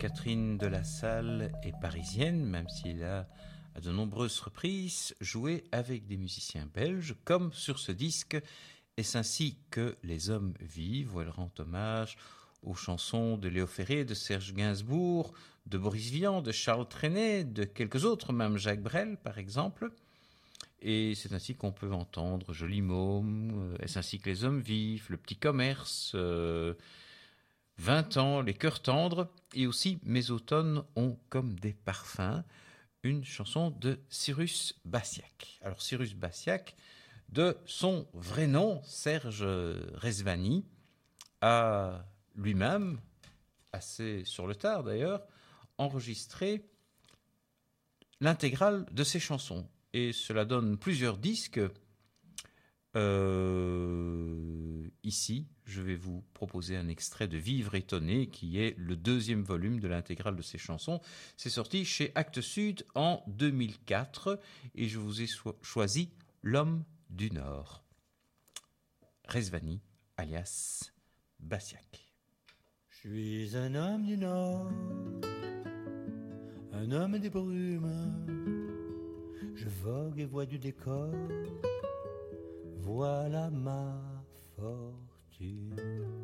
Catherine de la Salle est parisienne, même s'il a à de nombreuses reprises joué avec des musiciens belges, comme sur ce disque Est-ce ainsi que les hommes vivent, où elle rend hommage aux chansons de Léo Ferré, de Serge Gainsbourg, de Boris Vian, de Charles Trenet, de quelques autres, même Jacques Brel par exemple. Et c'est ainsi qu'on peut entendre Joli Môme, Est-ce ainsi que les hommes vivent, Le Petit Commerce, 20 ans, Les Cœurs Tendres, et aussi Mes automnes ont comme des parfums, une chanson de Cyrus Bassiak. Alors Cyrus Bassiak, de son vrai nom, Serge Rezvani, a lui-même, assez sur le tard d'ailleurs, enregistré l'intégrale de ses chansons. Et cela donne plusieurs disques. Ici, je vais vous proposer un extrait de Vivre étonné, qui est le deuxième volume de l'intégrale de ses chansons. C'est sorti chez Actes Sud en 2004 et je vous ai choisi L'homme du Nord. Rezvani, alias Bassiak. Je suis un homme du Nord, un homme des brumes. Je vogue et vois du décor, voilà ma fortune.